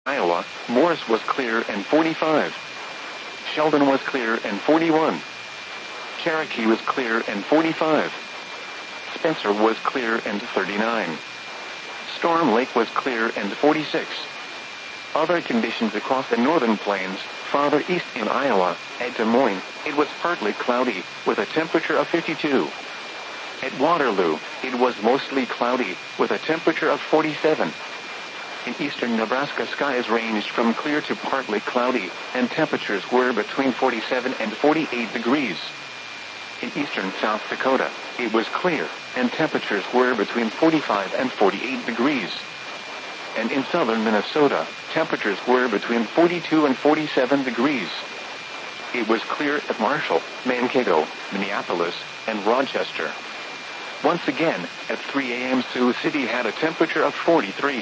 Iowa, Morris was clear and 45. Sheldon was clear and 41. Cherokee was clear and 45. Spencer was clear and 39. Storm Lake was clear and 46. Other conditions across the northern plains, farther east in Iowa, at Des Moines, it was partly cloudy, with a temperature of 52. At Waterloo, it was mostly cloudy, with a temperature of 47. In eastern Nebraska, skies ranged from clear to partly cloudy, and temperatures were between 47 and 48 degrees. In eastern South Dakota, it was clear, and temperatures were between 45 and 48 degrees. And in southern Minnesota, temperatures were between 42 and 47 degrees. It was clear at Marshall, Mankato, Minneapolis, and Rochester. Once again, at 3 a.m. Sioux City had a temperature of 43.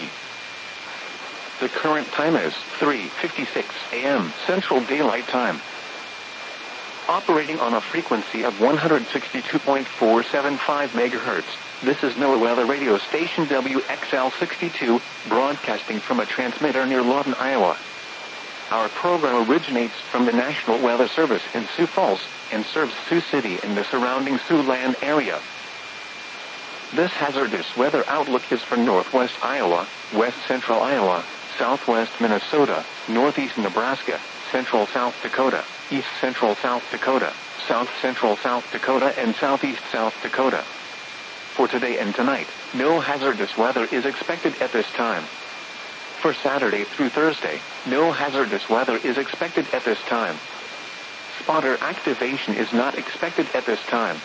The current time is 3:56 a.m. Central Daylight Time. Operating on a frequency of 162.475 megahertz, this is NOAA weather radio station WXL62, broadcasting from a transmitter near Lawton, Iowa. Our program originates from the National Weather Service in Sioux Falls and serves Sioux City and the surrounding Siouxland area. This hazardous weather outlook is for northwest Iowa, west central Iowa, southwest Minnesota, northeast Nebraska, central South Dakota, east central South Dakota, south central South Dakota, and southeast South Dakota. For today and tonight, no hazardous weather is expected at this time. For Saturday through Thursday, no hazardous weather is expected at this time. Spotter activation is not expected at this time.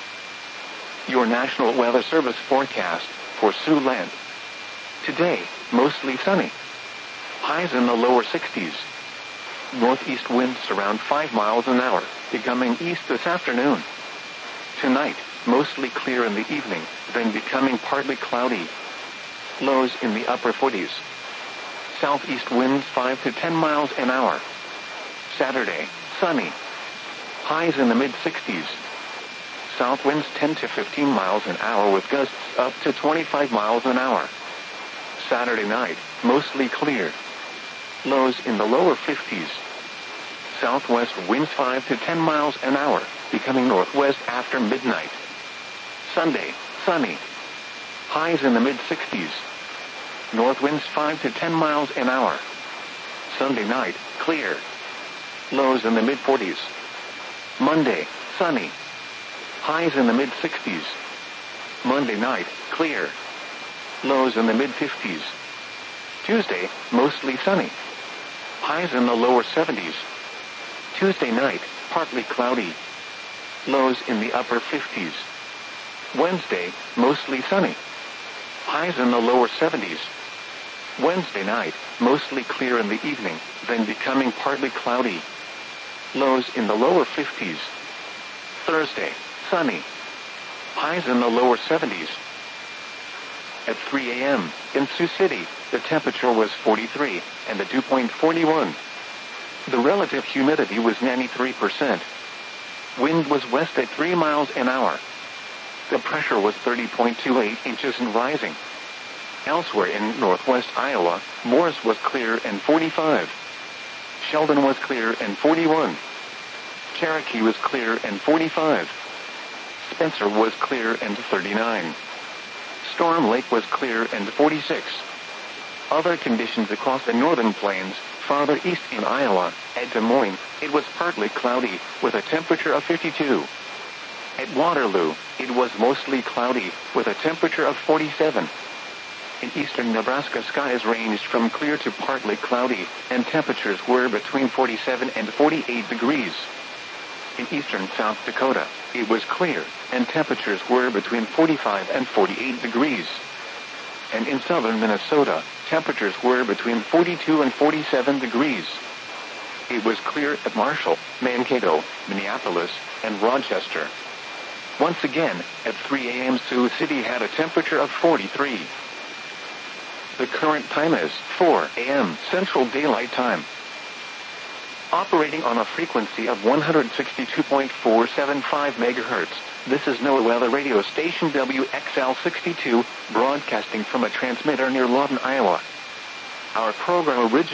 Your National Weather Service forecast for Siouxland. Today, mostly sunny. Highs in the lower 60s. Northeast winds around 5 miles an hour, becoming east this afternoon. Tonight, mostly clear in the evening, then becoming partly cloudy. Lows in the upper 40s. Southeast winds 5 to 10 miles an hour. Saturday, sunny. Highs in the mid-60s. South winds 10 to 15 miles an hour with gusts up to 25 miles an hour. Saturday night, mostly clear. Lows in the lower 50s. Southwest winds 5 to 10 miles an hour, becoming northwest after midnight. Sunday, sunny. Highs in the mid-60s. North winds 5 to 10 miles an hour. Sunday night, clear. Lows in the mid-40s. Monday, sunny. Highs in the mid-60s. Monday night, clear. Lows in the mid-50s. Tuesday, mostly sunny. Highs in the lower 70s. Tuesday night, partly cloudy. Lows in the upper 50s. Wednesday, mostly sunny. Highs in the lower 70s. Wednesday night, mostly clear in the evening, then becoming partly cloudy. Lows in the lower 50s. Thursday, sunny. Highs in the lower 70s. At 3 a.m., in Sioux City, the temperature was 43, and the dew point 41. The relative humidity was 93%. Wind was west at 3 miles an hour. The pressure was 30.28 inches and rising. Elsewhere in northwest Iowa, Morris was clear and 45. Sheldon was clear and 41. Cherokee was clear and 45. Spencer was clear and 39. Storm Lake was clear and 46. Other conditions across the northern plains, farther east in Iowa, at Des Moines, it was partly cloudy, with a temperature of 52. At Waterloo, it was mostly cloudy, with a temperature of 47. In eastern Nebraska, skies ranged from clear to partly cloudy, and temperatures were between 47 and 48 degrees. In eastern South Dakota, it was clear, and temperatures were between 45 and 48 degrees. And in southern Minnesota, temperatures were between 42 and 47 degrees. It was clear at Marshall, Mankato, Minneapolis, and Rochester. Once again, at 3 a.m. Sioux City had a temperature of 43. The current time is 4 a.m. Central Daylight Time. Operating on a frequency of 162.475 megahertz, this is NOAA weather radio station WXL62, broadcasting from a transmitter near Lawton, Iowa. Our program originates